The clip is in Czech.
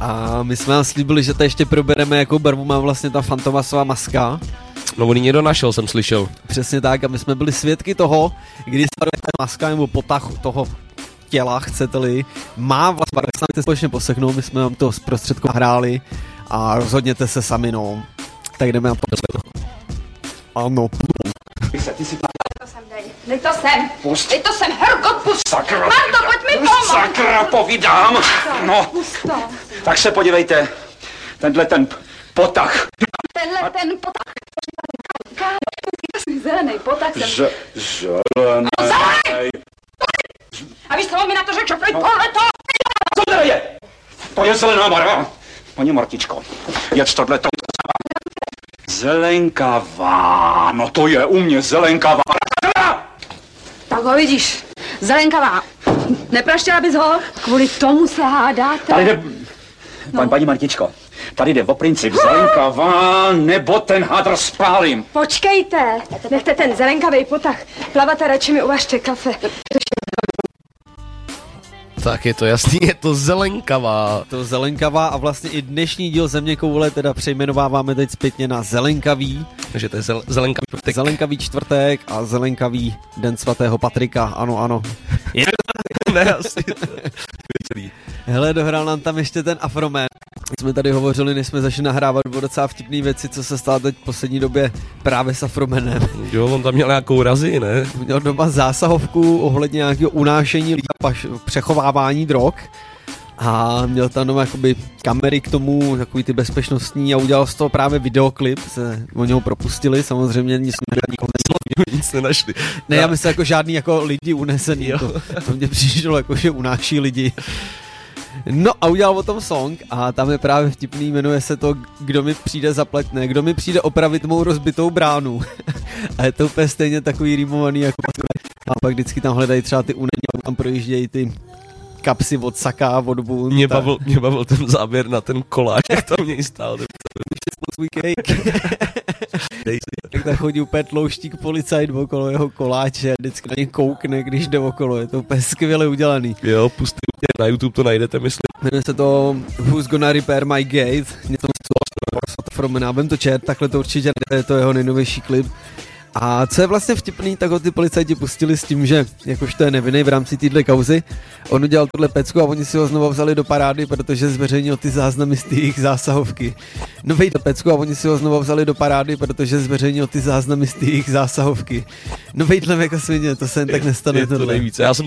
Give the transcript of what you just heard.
A my jsme vám slíbili, že to ještě probereme, jakou barvu má vlastně ta Fantomasová maska. No on ji někdo našel, jsem slyšel. Přesně tak, a my jsme byli svědky toho, kdy se maska nebo potah toho těla, chcete-li, má vlastně barvu, se společně poseknout, my jsme vám to zprostředku hráli a rozhodněte se sami, no. Tak jdeme na to. Ano. Ty si Dej to sem! Pust. Dej to sem, Hergot, pust! Sakra, Marto, pojď mi pomoct! sakra, povídám! No, Pust to! tak se podívejte, tenhle ten potah. Tenhle ten potah. Zelený potah jsem. Zelený. A víš, co mi na to řekl, pojď tohleto! Co to je? To je zelená barva. Paní Martičko, jedz tohleto. Zelenkavá, no to je u mě zelenkavá. Tak ho vidíš, zelenkavá. Nepraštěla bys ho? Kvůli tomu se hádáte. Tady jde, paní Martičko, tady jde o princip zelenkavá, nebo ten hadr spálím. Počkejte, nechte ten zelenkavý potah. Plavate, radši mi uvažte kafe. Tak je to jasný, je to zelenkavá. To zelenkavá a vlastně i dnešní díl Zeměkoule teda přejmenováváme teď zpětně na zelenkavý. Takže to je zelenkavý čtvrtek. Zelenkavý čtvrtek a zelenkavý den svatého Patrika, ano. Ne, asi. Hele, dohrál nám tam ještě ten Afroman. Jsme tady hovořili, než jsme začali nahrávat o docela vtipný věci, co se stalo teď v poslední době právě s Afromanem. Jo, on tam měl nějakou razi, ne? Měl doma zásahovku ohledně nějakého unášení lidí a přechovávání drog. A měl tam doma jakoby kamery k tomu, takový ty bezpečnostní, a udělal z toho právě videoklip, oni ho propustili, samozřejmě nic nenašli. Ne, já myslím jako žádný jako lidi unesený, to mně přišlo jako, že unáší lidi. No a udělal o tom song a tam je právě vtipný, jmenuje se to Kdo mi přijde zapletne, kdo mi přijde opravit mou rozbitou bránu. A je to úplně stejně takový rýmovaný jako a pak vždycky tam hledají třeba ty unení, tam projíždějí ty kapsy od Saka, od Bund. Mě bavil ten záběr na ten koláč, jak tam něj stál. Svůj cake. Tak tam chodí úplně tlouštík policajt okolo jeho koláče a vždycky na něj koukne, když jde okolo. Je to úplně skvěle udělaný. Jo, pustě, na YouTube to najdete, myslím. Jmenuje se to Who's Gonna Repair My Gate. Něco from Vem to čet, takhle to určitě je to jeho nejnovější klip. A co je vlastně vtipný, tak ho ty policajti pustili s tím, že jakož to je nevinný v rámci téhle kauzy, on udělal tuhle pecku a oni si ho znovu vzali do parády, protože zveřejnil ty záznamy z těch zásahovky. No vejde pecku a oni si ho znovu vzali do parády, protože zveřejnil ty záznamy z těch zásahovky. No vejdlem jako svině, to se jen tak nestane. Je to nejvíce. Já jsem